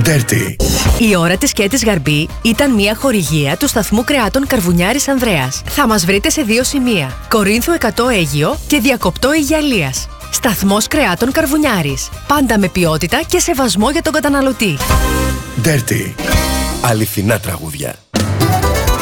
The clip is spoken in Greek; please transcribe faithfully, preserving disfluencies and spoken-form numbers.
Dirty. Η ώρα της Σκέτης Γαρμπή ήταν μια χορηγία του σταθμού κρεάτων Καρβουνιάρης Ανδρέας. Θα μας βρείτε σε δύο σημεία: Κορίνθου εκατό Αίγυο και Διακοπτό Αιγιαλίας. Σταθμός κρεάτων Καρβουνιάρης. Πάντα με ποιότητα και σεβασμό για τον καταναλωτή. Dirty. Αληθινά τραγούδια.